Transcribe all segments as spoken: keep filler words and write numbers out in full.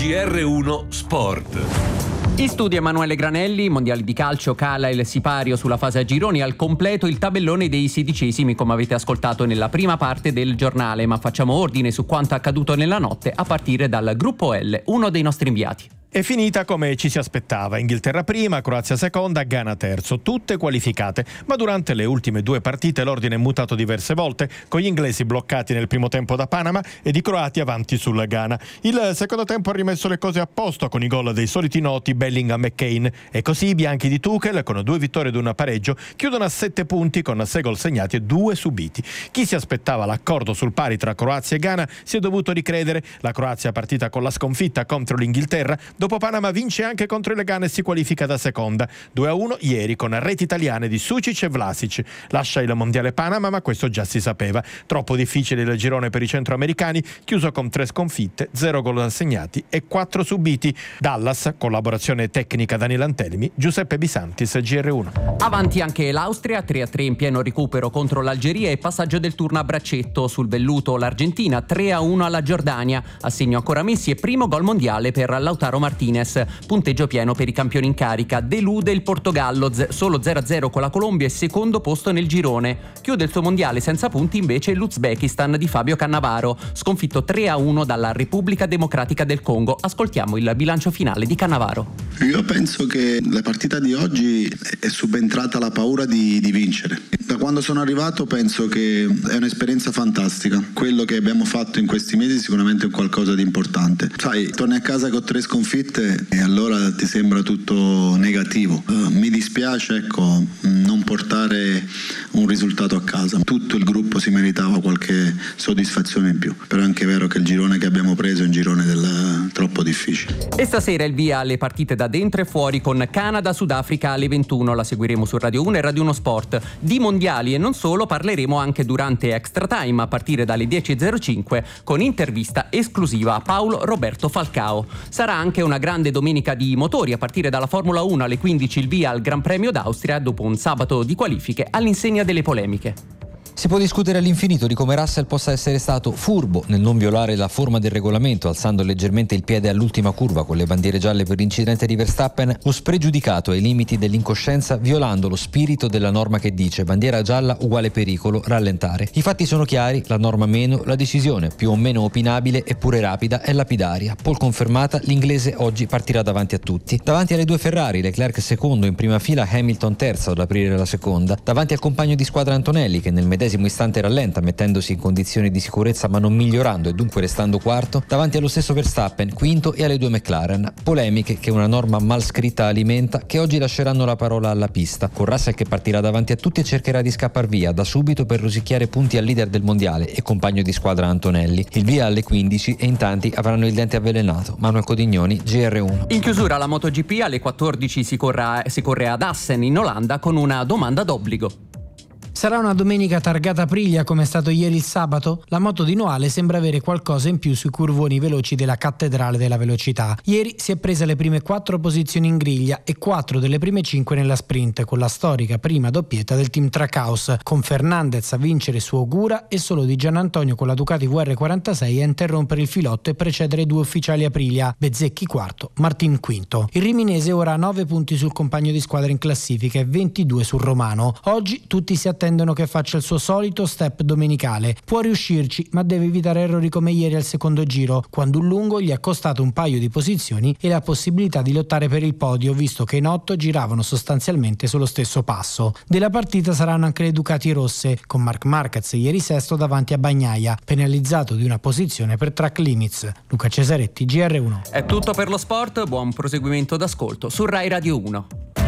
G R uno Sport. In studio Emanuele Granelli. Mondiali di calcio, cala il sipario sulla fase a gironi, al completo il tabellone dei sedicesimi, come avete ascoltato nella prima parte del giornale, ma facciamo ordine su quanto accaduto nella notte a partire dal gruppo L, uno dei nostri inviati. È finita come ci si aspettava. Inghilterra prima, Croazia seconda, Ghana terzo, tutte qualificate. Ma durante le ultime due partite l'ordine è mutato diverse volte, con gli inglesi bloccati nel primo tempo da Panama ed i croati avanti sulla Ghana. Il secondo tempo ha rimesso le cose a posto con i gol dei soliti noti Bellingham e Kane. E così i bianchi di Tuchel, con due vittorie ed un pareggio, chiudono a sette punti con sei gol segnati e due subiti. Chi si aspettava l'accordo sul pari tra Croazia e Ghana si è dovuto ricredere. La Croazia, partita con la sconfitta contro l'Inghilterra, dopo Panama vince anche contro il Ghana e si qualifica da seconda. due a uno ieri con reti italiane di Sucic e Vlasic. Lascia il mondiale Panama, ma questo già si sapeva. Troppo difficile il girone per i centroamericani, chiuso con tre sconfitte, zero gol assegnati e quattro subiti. Dallas, collaborazione tecnica Daniele Antelmi, Giuseppe Bisantis, G R uno. Avanti anche l'Austria, tre a tre in pieno recupero contro l'Algeria e passaggio del turno a braccetto. Sul velluto l'Argentina, tre a uno alla Giordania. Assegno ancora Messi e primo gol mondiale per Lautaro Martinez. Punteggio pieno per i campioni in carica. Delude il Portogallo, z- solo zero a zero con la Colombia e secondo posto nel girone. Chiude il suo mondiale senza punti invece l'Uzbekistan di Fabio Cannavaro, sconfitto tre a uno dalla Repubblica Democratica del Congo. Ascoltiamo il bilancio finale di Cannavaro. Io penso che la partita di oggi è subentrata la paura di, di vincere. Da quando sono arrivato penso che è un'esperienza fantastica. Quello che abbiamo fatto in questi mesi sicuramente è qualcosa di importante. Sai, torni a casa con tre sconfitte e allora ti sembra tutto negativo. Uh, mi dispiace, ecco, non portare un risultato a casa. Tutto il gruppo si meritava qualche soddisfazione in più, però è anche vero che il girone che abbiamo preso è un girone del, troppo difficile. E stasera il via alle partite da dentro e fuori con Canada-Sudafrica alle ventuno. La seguiremo su Radio uno e Radio uno Sport. Di mondiali e non solo parleremo anche durante Extra Time a partire dalle dieci e zero cinque con intervista esclusiva a Paolo Roberto Falcao. Sarà anche una grande domenica di motori a partire dalla Formula uno alle quindici, il via al Gran Premio d'Austria dopo un sabato di qualifiche all'insegna delle polemiche. Si può discutere all'infinito di come Russell possa essere stato furbo nel non violare la forma del regolamento alzando leggermente il piede all'ultima curva con le bandiere gialle per l'incidente di Verstappen, o spregiudicato ai limiti dell'incoscienza violando lo spirito della norma che dice bandiera gialla uguale pericolo, rallentare. I fatti sono chiari, la norma meno, la decisione più o meno opinabile eppure rapida è lapidaria. Pol confermata, l'inglese oggi partirà davanti a tutti. Davanti alle due Ferrari, Leclerc secondo in prima fila, Hamilton terzo ad aprire la seconda. Davanti al compagno di squadra Antonelli che nel medesimo istante rallenta mettendosi in condizioni di sicurezza ma non migliorando e dunque restando quarto, davanti allo stesso Verstappen quinto e alle due McLaren. Polemiche che una norma mal scritta alimenta, che oggi lasceranno la parola alla pista, con Russell che partirà davanti a tutti e cercherà di scappar via da subito per rosicchiare punti al leader del mondiale e compagno di squadra Antonelli. Il via alle quindici e in tanti avranno il dente avvelenato. Manuel Codignoni, G R uno. In chiusura la MotoGP alle quattordici si, corra, si corre ad Assen in Olanda con una domanda d'obbligo. Sarà una domenica targata Aprilia come è stato ieri il sabato? La moto di Noale sembra avere qualcosa in più sui curvoni veloci della Cattedrale della Velocità. Ieri si è presa le prime quattro posizioni in griglia e quattro delle prime cinque nella sprint, con la storica prima doppietta del team Trackhouse, con Fernandez a vincere su Ogura e solo Di Giannantonio con la Ducati V R quarantasei a interrompere il filotto e precedere i due ufficiali Aprilia, Bezzecchi quarto, Martin quinto. Il riminese ora ha nove punti sul compagno di squadra in classifica e ventidue sul romano. Oggi tutti si attendono che faccia il suo solito step domenicale. Può riuscirci, ma deve evitare errori come ieri al secondo giro, quando un lungo gli ha costato un paio di posizioni e la possibilità di lottare per il podio, visto che in otto giravano sostanzialmente sullo stesso passo. Della partita saranno anche le Ducati rosse, con Marc Marquez ieri sesto davanti a Bagnaia, penalizzato di una posizione per track limits. Luca Cesaretti, G R uno. È tutto per lo sport, buon proseguimento d'ascolto su Rai Radio uno.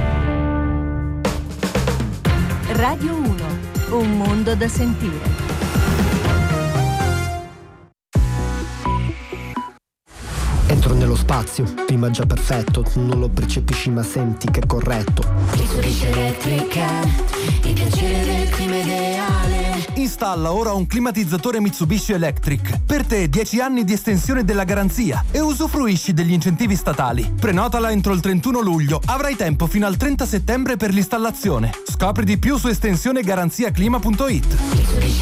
Radio uno, un mondo da sentire. Entro nello spazio, clima già perfetto, tu non lo percepisci ma senti che è corretto. Isorisce elettrica, il piacere del clima ideale. Installa ora un climatizzatore Mitsubishi Electric. Per te dieci anni di estensione della garanzia e usufruisci degli incentivi statali. Prenotala entro il trentuno luglio, avrai tempo fino al trenta settembre per l'installazione. Scopri di più su estensione garanzia clima punto it.